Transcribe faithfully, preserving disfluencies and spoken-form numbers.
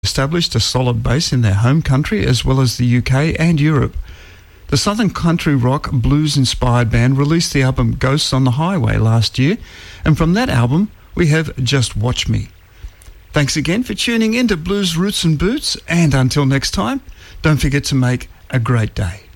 established a solid base in their home country as well as the U K and Europe. The southern country rock blues-inspired band released the album Ghosts on the Highway last year, and from that album we have Just Watch Me. Thanks again for tuning in to Blues Roots and Boots, and until next time, don't forget to make a great day.